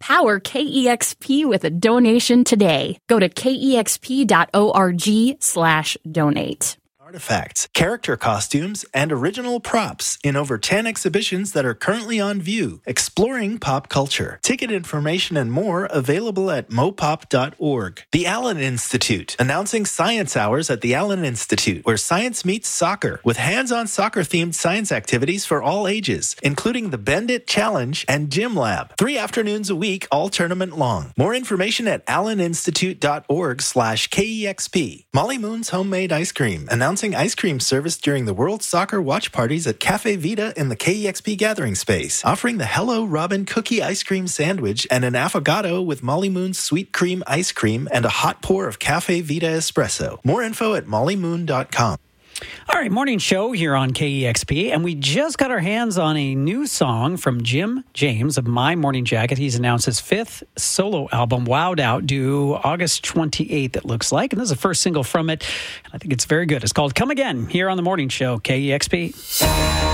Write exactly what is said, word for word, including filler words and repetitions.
Power K E X P with a donation today. Go to kexp.org slash donate. Artifacts, character costumes, and original props in over ten exhibitions that are currently on view, exploring pop culture. Ticket information and more available at mopop dot org. The Allen Institute, announcing science hours at the Allen Institute, where science meets soccer, with hands-on soccer-themed science activities for all ages, including the Bend It Challenge and Gym Lab. Three afternoons a week, all tournament long. More information at alleninstitute.org slash KEXP. Molly Moon's Homemade Ice Cream, announcing ice cream service during the World Soccer watch parties at Cafe Vita in the K E X P gathering space, offering the Hello Robin cookie ice cream sandwich and an affogato with Molly Moon's sweet cream ice cream and a hot pour of Cafe Vita espresso. More info at molly moon dot com. All right, morning show here on K E X P, and we just got our hands on a new song from Jim James of My Morning Jacket. He's announced his fifth solo album, Wowed Out, due August twenty-eighth, it looks like, and this is the first single from it, and I think it's very good. It's called Come Again here on the morning show, K E X P.